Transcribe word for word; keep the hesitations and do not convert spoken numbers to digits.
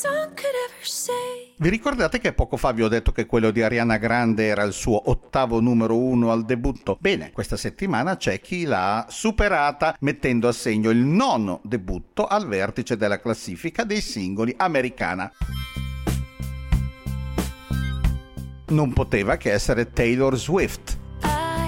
Vi ricordate che poco fa vi ho detto che quello di Ariana Grande era il suo ottavo numero uno al debutto? Bene, questa settimana c'è chi l'ha superata, mettendo a segno il nono debutto al vertice della classifica dei singoli americana. Non poteva che essere Taylor Swift.